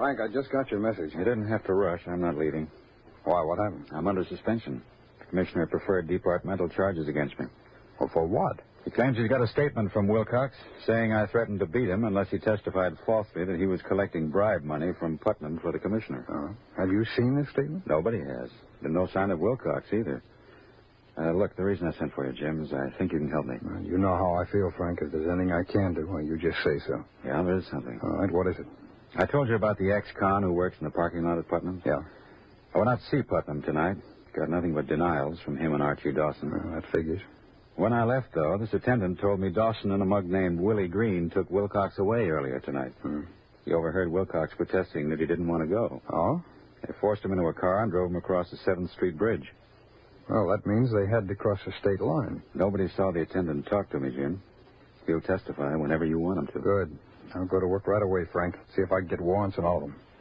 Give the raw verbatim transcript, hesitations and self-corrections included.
Frank, I just got your message. You didn't have to rush. I'm not leaving. Why, what happened? I'm under suspension. The commissioner preferred departmental charges against me. Well, for what? He claims he's got a statement from Wilcox saying I threatened to beat him unless he testified falsely that he was collecting bribe money from Putnam for the commissioner. Uh, have you seen this statement? Nobody has. Been no sign of Wilcox either. Uh, look, the reason I sent for you, Jim, is I think you can help me. Well, you know how I feel, Frank. If there's anything I can do, well, you just say so. Yeah, there is something. All right, what is it? I told you about the ex-con who works in the parking lot at Putnam? Yeah. I went out to see Putnam tonight. Got nothing but denials from him and Archie Dawson. Well, that figures. When I left, though, this attendant told me Dawson and a mug named Willie Green took Wilcox away earlier tonight. Hmm. He overheard Wilcox protesting that he didn't want to go. Oh? They forced him into a car and drove him across the seventh Street Bridge. Well, that means they had to cross the state line. Nobody saw the attendant talk to me, Jim. He'll testify whenever you want him to. Good. I'll go to work right away, Frank. See if I can get warrants on all of them.